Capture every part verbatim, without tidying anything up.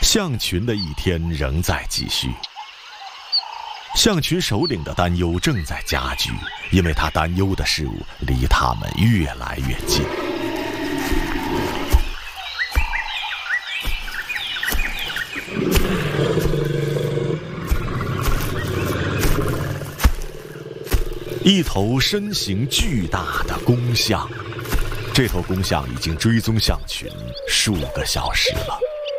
象群的一天仍在继续。象群首领的担忧正在加剧，因为他担忧的事物离他们越来越近。一头身形巨大的公象，这头公象已经追踪象群数个小时了。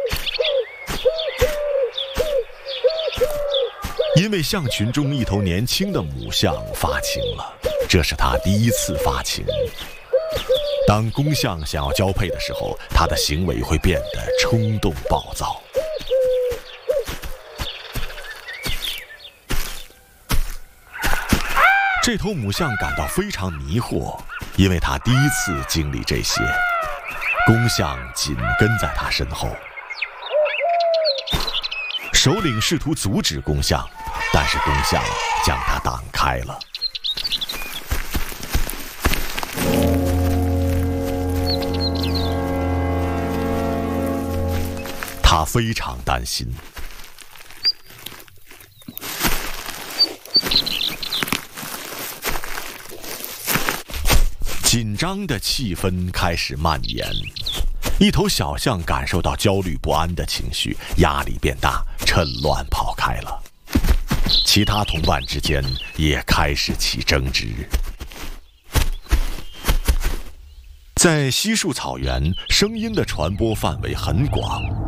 因为象群中一头年轻的母象发情了，这是它第一次发情。当公象想要交配的时候，它的行为会变得冲动暴躁。这头母象感到非常迷惑，因为它第一次经历这些。公象紧跟在它身后。首领试图阻止公象，但是公象将它挡开了。他非常担心。紧张的气氛开始蔓延，一头小象感受到焦虑不安的情绪，压力变大，趁乱跑开了。其他同伴之间也开始起争执。在稀树草原，声音的传播范围很广，